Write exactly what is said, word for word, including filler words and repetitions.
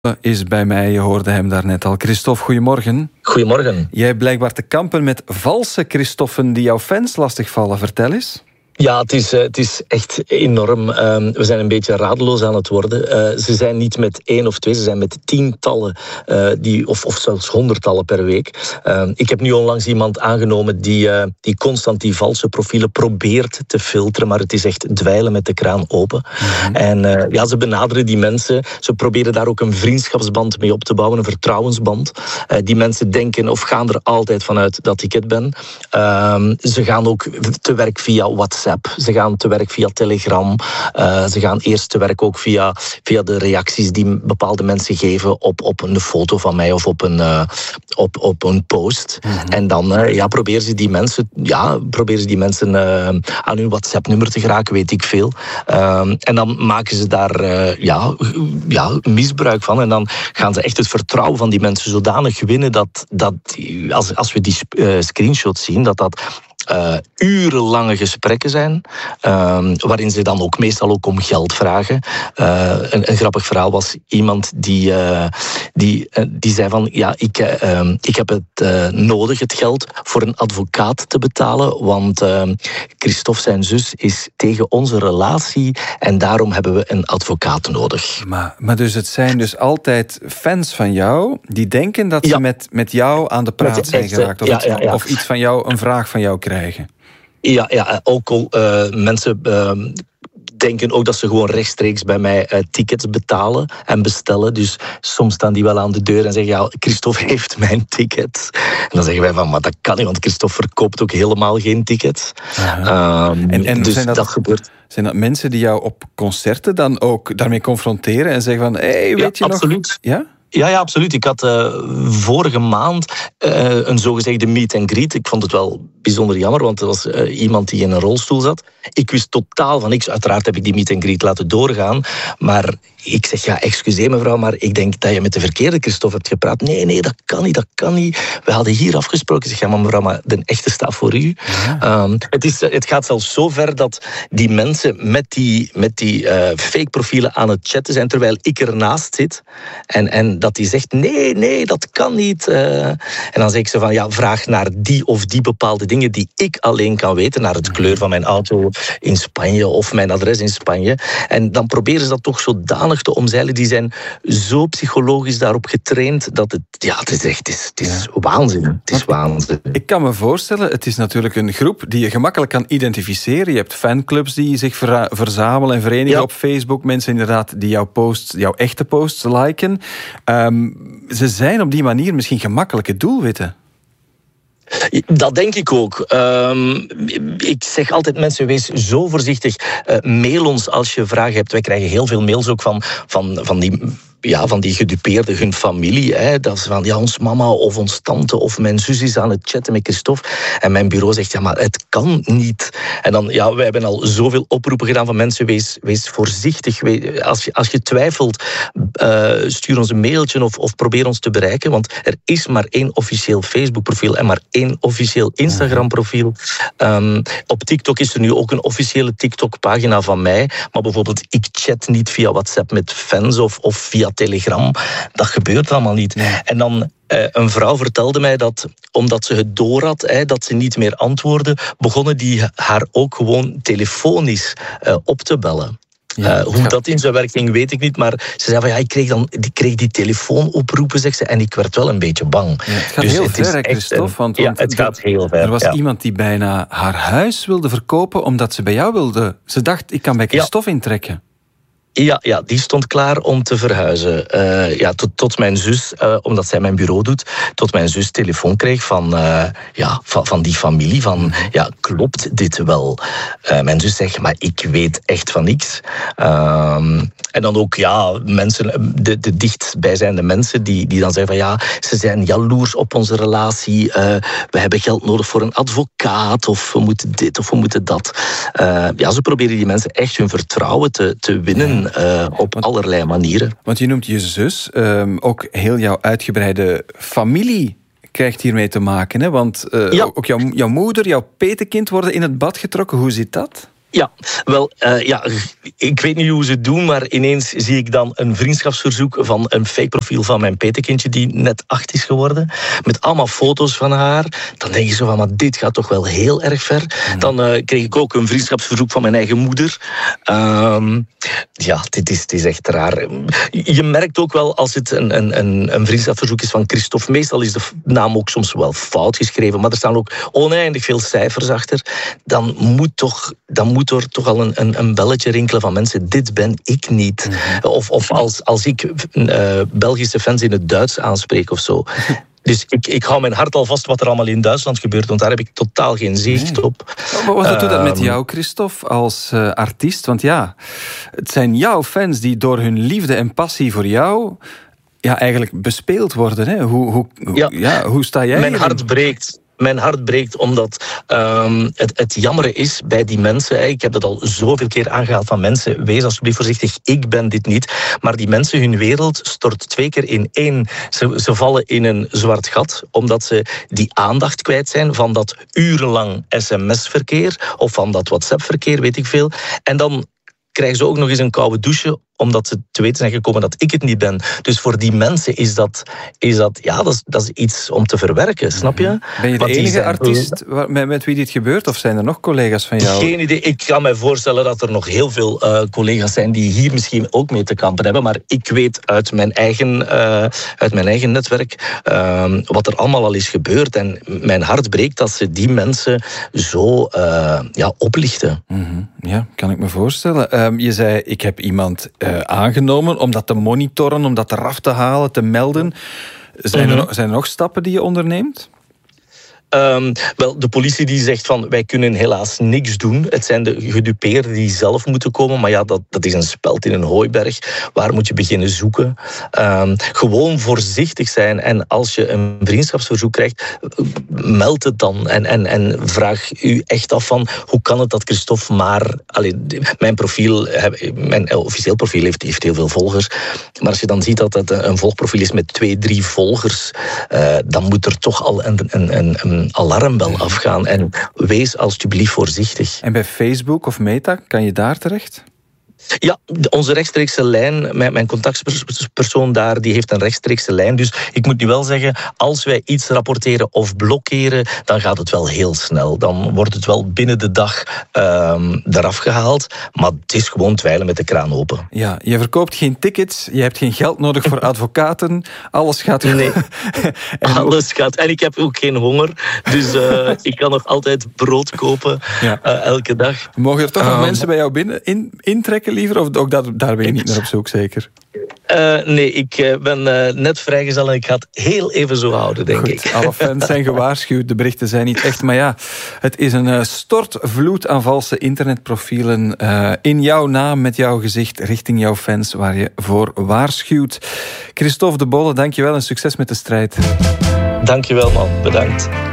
Is bij mij, je hoorde hem daarnet al. Christophe, goedemorgen. Goedemorgen. Jij hebt blijkbaar te kampen met valse Christoffen die jouw fans lastigvallen. Vertel eens. Ja, het is, het is echt enorm. Um, we zijn een beetje radeloos aan het worden. Uh, ze zijn niet met één of twee, ze zijn met tientallen uh, die, of, of zelfs honderdtallen per week. Uh, ik heb nu onlangs iemand aangenomen die, uh, die constant die valse profielen probeert te filteren, maar het is echt dweilen met de kraan open. Mm-hmm. En uh, ja, ze benaderen die mensen. Ze proberen daar ook een vriendschapsband mee op te bouwen, een vertrouwensband. Uh, die mensen denken of gaan er altijd vanuit dat ik het ben. Uh, ze gaan ook te werk via WhatsApp. Ze gaan te werk via Telegram. Uh, ze gaan eerst te werk ook via, via de reacties die bepaalde mensen geven op, op een foto van mij of op een, uh, op, op een post. Mm-hmm. En dan uh, ja, proberen ze die mensen, ja, proberen ze die mensen uh, aan hun WhatsApp-nummer te geraken, weet ik veel. Uh, en dan maken ze daar uh, ja, ja, misbruik van. En dan gaan ze echt het vertrouwen van die mensen zodanig winnen dat, dat als, als we die uh, screenshots zien, dat dat Uh, urenlange gesprekken zijn, uh, waarin ze dan ook meestal ook om geld vragen. Uh, een, een grappig verhaal was iemand die, uh, die, uh, die zei van, ja, ik, uh, ik heb het uh, nodig, het geld, voor een advocaat te betalen, want uh, Christophe, zijn zus, is tegen onze relatie en daarom hebben we een advocaat nodig. Maar, maar dus het zijn dus altijd fans van jou die denken dat ze ja. met, met jou aan de praat zijn echte, geraakt, of, ja, iets, ja, ja. of iets van jou, een vraag van jou krijgen. Ja, ja, ook al uh, mensen uh, denken ook dat ze gewoon rechtstreeks bij mij uh, tickets betalen en bestellen. Dus soms staan die wel aan de deur en zeggen, ja, Christophe heeft mijn tickets. En dan zeggen wij van, maar dat kan niet, want Christophe verkoopt ook helemaal geen tickets. Um, en, en dus zijn dat, dat gebeurt. Zijn dat mensen die jou op concerten dan ook daarmee confronteren en zeggen van, hé, hey, weet ja, je absoluut. nog? Ja, Ja, ja, absoluut. Ik had uh, vorige maand uh, een zogezegde meet and greet. Ik vond het wel bijzonder jammer, want er was uh, iemand die in een rolstoel zat. Ik wist totaal van niks. Uiteraard heb ik die meet and greet laten doorgaan. Maar ik zeg, ja, excuseer mevrouw, maar ik denk dat je met de verkeerde Christophe hebt gepraat. Nee, nee, dat kan niet, dat kan niet. We hadden hier afgesproken. Ik zeg, ja, maar mevrouw, maar de echte staat voor u. Ja. Um, het, is, het gaat zelfs zo ver dat die mensen met die, met die uh, fake profielen aan het chatten zijn, terwijl ik ernaast zit. En, en dat die zegt, nee, nee, dat kan niet. Uh, en dan zeg ik ze van, ja, vraag naar die of die bepaalde dingen die ik alleen kan weten, naar het kleur van mijn auto in Spanje of mijn adres in Spanje. En dan proberen ze dat toch zodanig te omzeilen. Die zijn zo psychologisch daarop getraind dat het, ja, het is echt, het is, het is ja. waanzin. Het is waanzin. Ik kan me voorstellen, het is natuurlijk een groep die je gemakkelijk kan identificeren. Je hebt fanclubs die zich ver- verzamelen en verenigen ja. op Facebook. Mensen inderdaad die jouw posts, jouw echte posts liken. Um, ze zijn op die manier misschien gemakkelijke doelwitten. Dat denk ik ook. Um, ik zeg altijd mensen, wees zo voorzichtig. Uh, mail ons als je vragen hebt. Wij krijgen heel veel mails ook van, van, van die... Ja, van die gedupeerden, hun familie. Hè. Dat is van, ja, ons mama of ons tante of mijn zus is aan het chatten met Christophe. En mijn bureau zegt, ja, maar het kan niet. En dan, ja, wij hebben al zoveel oproepen gedaan van mensen, wees, wees voorzichtig. Wees, als, je, als je twijfelt, uh, stuur ons een mailtje of, of probeer ons te bereiken. Want er is maar één officieel Facebook-profiel en maar één officieel Instagram-profiel. Um, op TikTok is er nu ook een officiële TikTok-pagina van mij. Maar bijvoorbeeld, ik chat niet via WhatsApp met fans of, of via Telegram. Dat gebeurt allemaal niet. Nee. En dan uh, een vrouw vertelde mij dat, omdat ze het door had, hè, dat ze niet meer antwoordde, begonnen die haar ook gewoon telefonisch uh, op te bellen. Ja, uh, hoe gaat... dat in zijn werk ging, weet ik niet. Maar ze zei van, ja, ik kreeg, dan, ik kreeg die telefoonoproepen, zegt ze, en ik werd wel een beetje bang. Ja, het gaat dus heel het ver, Christophe. Want, ja, want het gaat heel ver. Er was ja. iemand die bijna haar huis wilde verkopen, omdat ze bij jou wilde. Ze dacht, ik kan bij Christophe ja. intrekken. Ja, ja, die stond klaar om te verhuizen. Uh, ja, tot, tot mijn zus, uh, omdat zij mijn bureau doet, tot mijn zus telefoon kreeg van, uh, ja, van, van die familie. Van, ja, klopt dit wel? Uh, mijn zus zegt, maar ik weet echt van niks. Uh, en dan ook, ja, mensen, de, de dichtstbijzijnde mensen die, die dan zeggen van, ja, ze zijn jaloers op onze relatie. Uh, we hebben geld nodig voor een advocaat, of we moeten dit, of we moeten dat. Uh, ja, ze proberen die mensen echt hun vertrouwen te, te winnen. Uh, op want, allerlei manieren. Want je noemt je zus, um, ook heel jouw uitgebreide familie krijgt hiermee te maken. Hè? Want uh, ja. ook jouw, jouw moeder, jouw petekind worden in het bad getrokken. Hoe zit dat? Ja, wel, uh, ja, ik weet niet hoe ze het doen, maar ineens zie ik dan een vriendschapsverzoek van een fake profiel van mijn petekindje die net acht is geworden, met allemaal foto's van haar. Dan denk je zo van, maar dit gaat toch wel heel erg ver. Dan uh, kreeg ik ook een vriendschapsverzoek van mijn eigen moeder. Um, ja, dit is, dit is echt raar. Je merkt ook wel als het een, een, een vriendschapsverzoek is van Christophe, meestal is de naam ook soms wel fout geschreven, maar er staan ook oneindig veel cijfers achter. Dan moet toch, dan moet er toch al een, een, een belletje rinkelen van mensen, dit ben ik niet. Mm-hmm. Of, of als, als ik uh, Belgische fans in het Duits aanspreek of zo. Dus ik, ik hou mijn hart al vast wat er allemaal in Duitsland gebeurt, want daar heb ik totaal geen zicht nee. op. Maar wat doet dat met jou, Christophe, als uh, artiest? Want ja, het zijn jouw fans die door hun liefde en passie voor jou ja, eigenlijk bespeeld worden. Hè? Hoe, hoe, ja. Ja, hoe sta jij Mijn hier? hart breekt. Mijn hart breekt omdat um, het, het jammere is bij die mensen. Ik heb dat al zoveel keer aangehaald van mensen. Wees alsjeblieft voorzichtig, ik ben dit niet. Maar die mensen, hun wereld stort twee keer in één. Ze, ze vallen in een zwart gat, omdat ze die aandacht kwijt zijn van dat urenlang sms-verkeer of van dat WhatsApp-verkeer, weet ik veel. En dan krijgen ze ook nog eens een koude douche, omdat ze te weten zijn gekomen dat ik het niet ben. Dus voor die mensen is dat, is dat, ja, dat is, dat is iets om te verwerken, snap je? Ben je de Want enige zijn, artiest met, met wie dit gebeurt? Of zijn er nog collega's van jou? Geen idee. Ik kan me voorstellen dat er nog heel veel uh, collega's zijn die hier misschien ook mee te kampen hebben. Maar ik weet uit mijn eigen, uh, uit mijn eigen netwerk uh, wat er allemaal al is gebeurd. En mijn hart breekt dat ze die mensen zo uh, ja, oplichten. Mm-hmm. Ja, kan ik me voorstellen. Um, je zei, ik heb iemand uh, aangenomen om dat te monitoren, om dat eraf te halen, te melden. Zijn, mm-hmm. er, zijn er nog stappen die je onderneemt? Um, wel, de politie die zegt van, wij kunnen helaas niks doen. Het zijn de gedupeerden die zelf moeten komen. Maar ja, dat, dat is een speld in een hooiberg. Waar moet je beginnen zoeken? Um, gewoon voorzichtig zijn. En als je een vriendschapsverzoek krijgt, meld het dan. En, en, en vraag u echt af van, hoe kan het dat Christophe maar... Allee, mijn profiel, mijn officieel profiel heeft, heeft heel veel volgers. Maar als je dan ziet dat het een volgprofiel is met twee, drie volgers, uh, dan moet er toch al een... een, een, een alarmbel afgaan. En wees alsjeblieft voorzichtig. En bij Facebook of Meta, kan je daar terecht? Ja, onze rechtstreekse lijn, mijn, mijn contactpersoon daar, die heeft een rechtstreekse lijn. Dus ik moet nu wel zeggen, als wij iets rapporteren of blokkeren, dan gaat het wel heel snel. Dan wordt het wel binnen de dag um, eraf gehaald. Maar het is gewoon dweilen met de kraan open. Ja, je verkoopt geen tickets, je hebt geen geld nodig voor advocaten. Alles gaat... Nee, en... alles gaat. En ik heb ook geen honger. Dus uh, ik kan nog altijd brood kopen ja. uh, elke dag. Mogen er toch nog um, mensen bij jou binnen in, intrekken? Liever, of ook dat, daar ben je niet naar op zoek, zeker? Uh, nee, ik uh, ben uh, net vrijgezel en ik ga het heel even zo houden, denk Goed, ik. Alle fans zijn gewaarschuwd, de berichten zijn niet echt. Maar ja, het is een uh, stortvloed aan valse internetprofielen uh, in jouw naam, met jouw gezicht, richting jouw fans, waar je voor waarschuwt. Christophe de Bolle, dankjewel en succes met de strijd. Dankjewel, man. Bedankt.